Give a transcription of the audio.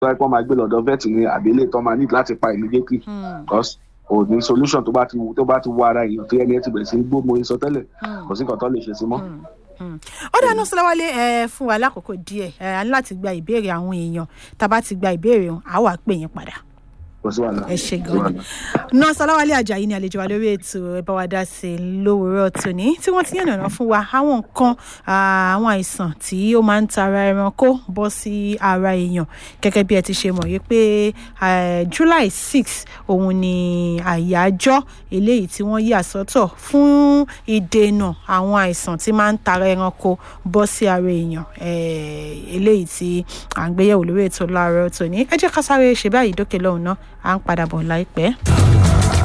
tó yẹ kó máa gbé lọ́dọ̀ vet ni àbílẹ̀ tó máa need láti pa immediately because kò ní solution tó bá ti wọ ara èèyàn tó yẹ ní ẹ ti bẹ̀rẹ̀ sí gbó mo sọ tẹ́lẹ̀ kò sí nǹkan tó lè ṣe sí mọ́. ó dáná Sọláwálé fún wa lákòókò díẹ̀ a ní láti gba ìbéèrè àwọn èèyàn tá a bá ti gba ìbéèrè wọn a wá pè yín padà. ẹ ṣe gan ni náà Sọláwálé Àjàyí ni àlejò wa lórí ètò ẹ bá wa dá sí lówùúrọ̀ tòní tí wọ́n ti yànnàná fún wa àwọn nǹkan àwọn àìsàn tí ó máa ń tara ẹranko bọ́ sí ara èèyàn gẹ́gẹ́ bí ẹ ti ṣe mọ̀ yìí pé July 6 òun ni àyájọ́ eléyìí tí wọ́n yà sọ́tọ̀ fún ìdènà àwọn àìsàn tí máa ń tara ẹranko bọ́ sí ara èèyàn eléyìí tí à ń gbéyẹ̀wò lórí ètò láàárọ̀ tòní ẹ jẹ́ ká sáré ṣe báyìí dókè lọ́hùn náà à ń padà bọ̀ láìpẹ́.